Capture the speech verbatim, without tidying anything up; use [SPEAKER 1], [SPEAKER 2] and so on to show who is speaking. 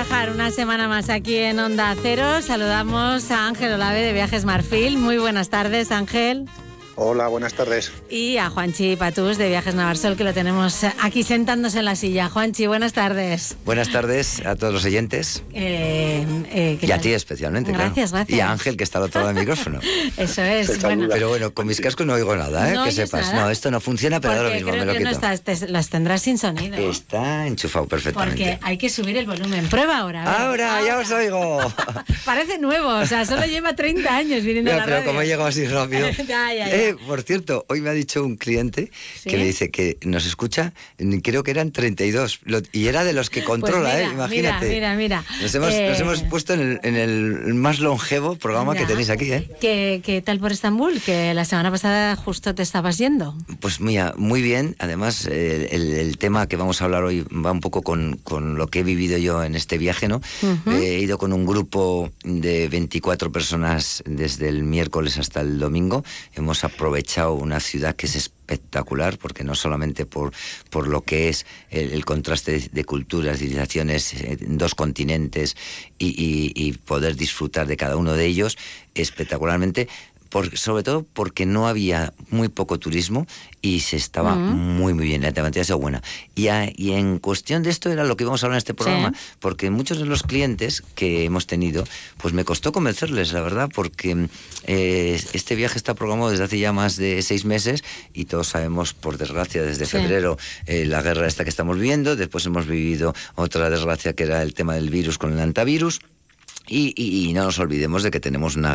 [SPEAKER 1] viajar una semana más aquí en Onda Cero. Saludamos a Ángel Olave de Viajes Marfil. Muy buenas tardes, Ángel.
[SPEAKER 2] Hola, buenas tardes.
[SPEAKER 1] Y a Juanchi Patús de Viajes Navarsol, que lo tenemos aquí sentándose en la silla. Juanchi, buenas tardes.
[SPEAKER 3] Buenas tardes a todos los oyentes.
[SPEAKER 1] Eh, eh,
[SPEAKER 3] y a ti especialmente,
[SPEAKER 1] gracias,
[SPEAKER 3] claro.
[SPEAKER 1] Gracias,
[SPEAKER 3] Y a Ángel, que está al otro lado del micrófono.
[SPEAKER 1] Eso es. Bueno.
[SPEAKER 3] Pero bueno, con mis cascos no oigo nada, ¿eh?
[SPEAKER 1] No
[SPEAKER 3] que sepas.
[SPEAKER 1] Nada.
[SPEAKER 3] No, esto no funciona, pero ahora mismo
[SPEAKER 1] creo
[SPEAKER 3] me lo
[SPEAKER 1] que
[SPEAKER 3] quito.
[SPEAKER 1] No estás, te, los tendrás sin sonido.
[SPEAKER 3] Está enchufado perfectamente.
[SPEAKER 1] Porque hay que subir el volumen. Prueba ahora.
[SPEAKER 3] Ahora, ahora, ya os oigo.
[SPEAKER 1] Parece nuevo, o sea, solo lleva treinta años viniendo
[SPEAKER 3] Mira,
[SPEAKER 1] a la
[SPEAKER 3] pero
[SPEAKER 1] radio.
[SPEAKER 3] como he llegado así rápido.
[SPEAKER 1] ya, ya, ya.
[SPEAKER 3] Eh, por cierto, hoy me ha dicho un cliente ¿Sí? que me dice que nos escucha, creo que eran treinta y dos, y era de los que controla,
[SPEAKER 1] pues mira,
[SPEAKER 3] ¿eh? Imagínate.
[SPEAKER 1] Mira, mira, mira.
[SPEAKER 3] Nos hemos,
[SPEAKER 1] eh...
[SPEAKER 3] nos hemos puesto en el, en el más longevo programa ya. que tenéis aquí, ¿eh?
[SPEAKER 1] ¿Qué, ¿Qué tal por Estambul? Que la semana pasada justo te estabas yendo.
[SPEAKER 3] Pues mira, muy bien. Además, eh, el, el tema que vamos a hablar hoy va un poco con, con lo que he vivido yo en este viaje, ¿no? Uh-huh. Eh, he ido con un grupo de veinticuatro personas desde el miércoles hasta el domingo. Hemos aprovechado una ciudad que es espectacular, porque no solamente por, por lo que es el, el contraste de, de culturas, civilizaciones, eh, dos continentes y, y, y poder disfrutar de cada uno de ellos espectacularmente, por, sobre todo porque no había muy poco turismo y se estaba uh-huh. muy muy bien, la alternativa ha sido buena. Y, a, y en cuestión de esto era lo que íbamos a hablar en este programa, sí. porque muchos de los clientes que hemos tenido, pues me costó convencerles, la verdad, porque eh, este viaje está programado desde hace ya más de seis meses y todos sabemos, por desgracia, desde sí. febrero, eh, la guerra esta que estamos viviendo. Después hemos vivido otra desgracia que era el tema del virus con el antivirus. Y, y, y no nos olvidemos de que tenemos una